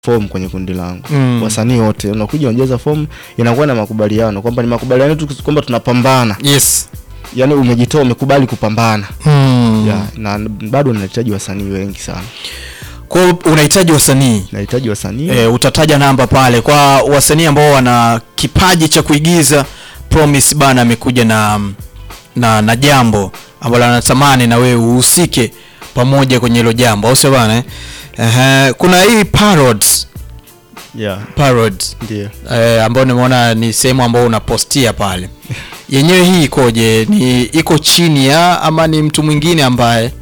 form kwenye kundi langu. Wasanii wote unakuja unajaza form, inakuwa na makubaliano kwamba ni makubaliano tu kwamba tunapambana. Yes. Yaani umejitoa, umekubali kupambana. Yeah, na bado ninahitaji wasanii wengi sana. Kwa unahitaji wasanii? Nahitaji wasanii. Utataja namba pale kwa wasanii ambao wana kipaji cha kuigiza. Promise bana amekuja na jambo ambalo anatamani na wewe uhusike pamoja kwenye hilo jambo. Au sio bana? Kuna hii parodies. Yeah. Parodies. Ndio. Ambao nimeona ni sehemu ambao unapostia pale. Yenyewe hii ikoje? Ni iko chini ya ama ni mtu mwingine ambaye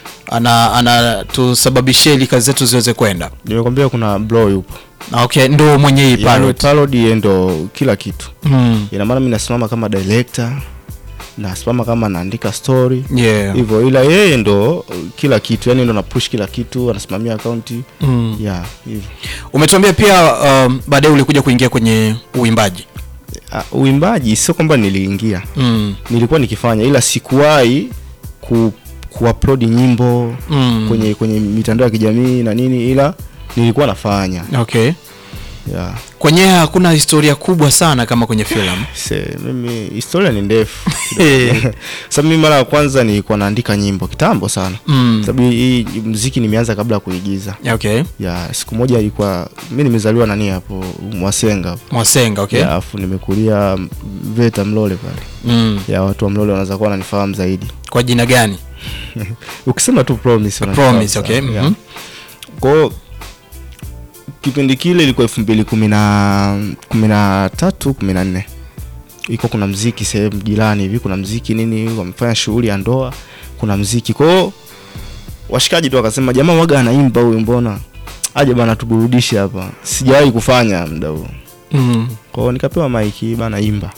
ana tusababishie ili kazi zetu ziweze kwenda? Nimekwambia kuna Bro yupo. Okay, ndo mwenye hii parody. Yani parody ndo kila kitu. Ina maana mimi nasimama kama director, nasimama kama naandika story. Yeah. Hivyo ila yeye ndo kila kitu, yani ndo na push kila kitu, anasimamia account. Yeah, hivyo. Umetuambia pia baadaye ulikuja kuingia kwenye uimbaji. Uimbaji sio kwamba niliingia. Nilikuwa nikifanya ila sikuwahi kuupload nyimbo kwenye mitandao ya kijamii na nini, ila nilikuwa nafanya. Okay. Yeah. Kwenye hakuna historia kubwa sana kama kwenye filamu. Mimi historia ni ndefu. Sababu mimi mara ya kwanza nilikuwa naandika nyimbo kitambo sana. Sababu hii muziki nimeanza kabla ya kuigiza. Okay. Yeah, siku moja ilikuwa mimi nimezaliwa nani hapo Mwasenga. Mwasenga, okay. Yeah, afu nimekulia Veta Mlole pale. Yeah, watu wa Mlole wanaweza kuwa wananifahamu zaidi. Kwa jina gani? Ukisema tu Promise. Promise, okay. Yeah. Kwa kipindi kile ilikuwa 2013 14. Iko kuna muziki sehemu jirani hivi, kuna muziki nini wamefanya shughuli ya ndoa, kuna muziki. Kwa washikaji tu wakasema jamaa waga anaimba huyu, mbona aje bana tuburudishe hapa. Sijawahi kufanya muda huo. Kwa hiyo nikapewa mic bana imba.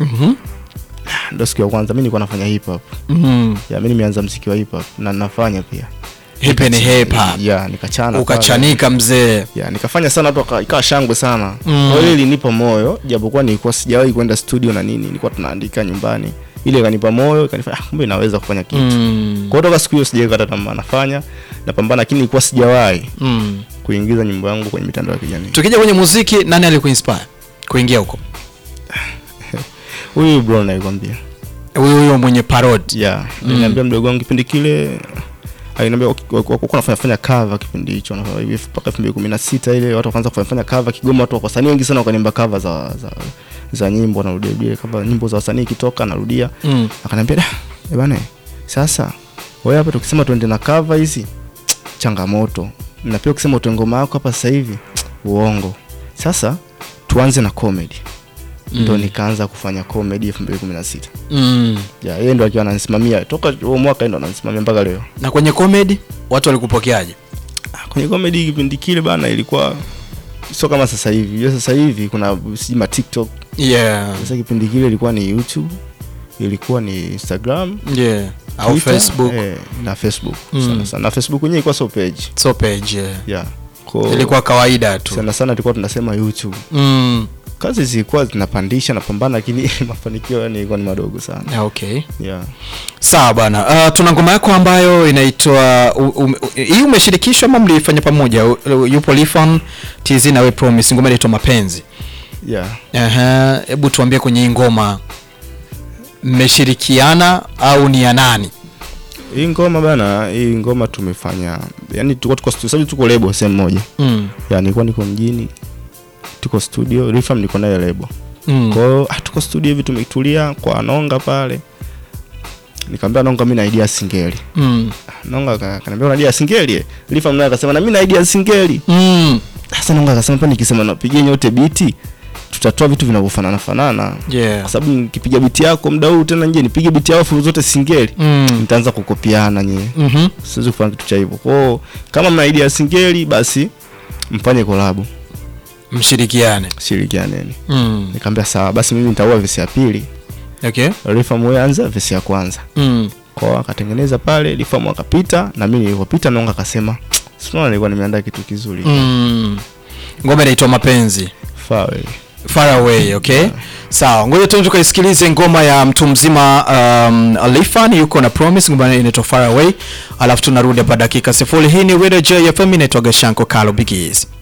Ndio siku ya kwanza mimi nilikuwa nafanya hip hop. Ya mimi nimeanza muziki wa hip hop na nafanya pia. Hip hop. Yeah, nikachana. Ukachanika mzee. Yeah, nikafanya sana tu ikawa shangwe sana. Kwa hiyo ilinipa moyo, japokuwa nilikuwa sijawahi kwenda studio na nini, nilikuwa tunaandika nyumbani. Ile ikanipa moyo, ikanifanya kumbe naweza kufanya kitu. Kwa hiyo toka siku hiyo sijawahi kata tamaa, nafanya, napambana, lakini nilikuwa sijawahi kuingiza nyimbo yangu kwenye mitandao ya kijamii. Tukija kwenye muziki, nani alikuinspire kuingia huko? Huyu bro naikwambia. Huyo mwenye parody. Yeah, niliambia mdogo wangu kipindi kile, aliniambia uko nafanya cover kipindi hicho na hivi mpaka 2016 ile watu wakaanza kufanya cover Kigoma, watu wasanii wengi sana wakaimba cover za nyimbo, narudia cover nyimbo za wasanii kitoka narudia. Akaniambia bwana, sasa wewe hapa tukisema tuende na cover hizi changamoto, na pia ukisema utoe ngoma yako hapa sasa hivi uongo, sasa tuanze na comedy. Ndio nikaanza kufanya comedy 2016. Yeah, yeye ndo akiwa ananisimamia toka huo mwaka, ndo ananisimamia mpaka leo. Na kwenye comedy watu walikupokeaje? Kwenye comedy kipindi kile bana ilikuwa sio kama sasa hivi. Sasa hivi kuna sima TikTok. Yeah. Sasa kipindi kile ilikuwa ni YouTube, ilikuwa ni Instagram, yeah, au Facebook. Na Facebook. Sana na Facebook yenyewe ilikuwa so page. Yeah. Ilikuwa kawaida tu. Sana tulikuwa tunasema YouTube. Kazi zilikuwa zinapandisha na pambana, lakini mafanikio yani ilikuwa ni madogo sana. Okay. Yeah. Sawa bana. Tuna ngoma yako ambayo inaitwa hii umeshirikishwa ama mlifanya pamoja? Yupo Lifan TZ na we Promise, ngoma inaitwa Mapenzi. Yeah. Hebu tuambie kwenye hii ngoma mmeshirikiana au ni ya nani? Hii ngoma bana, hii ngoma tumefanya, yani tuko label same moja. Yani nilikuwa niko mjini, tuko studio, Rifam niko naye label. Kwa hiyo tuko studio hivi tumetulia kwa Nonga pale. Nikamwambia Nonga mimi na idea singeli. Nonga akaniambia una idea singeli? Rifam naye akasema na mimi na idea singeli. Sasa Nonga akasema pa nikisema napigia nyote beat tutatoa vitu vinavyofanana. Yeah. Kwa sababu nikipiga beat yako muda huu tena nje nipige beat yao full zote singeli, nitaanza kukopiana nyewe. Siwezi kufanya kitu cha hivyo. Kwa hiyo kama mna idea singeli basi mfanye collab. Shirikianeni. Nikamwambia sawa, basi mimi nitaua verse ya pili. Okay. Rifam yeye anza verse ya kwanza. Kwa akatengeneza pale, Rifam akapita na mimi nilipopita Nonga akasema, "Sio nilikuwa nimeandaa kitu kizuri." Ngoma inaitwa Mapenzi. Far away, okay? Yeah. Sawa, ngoja tu tukaisikilize ngoma ya mtu mzima Lifan yuko na Promise, ngoma inaitwa Far Away. Alafu tunarudi hapa dakika 0. Hii ni Radio JFM, inaitwa Gashanko Carlo Bigis.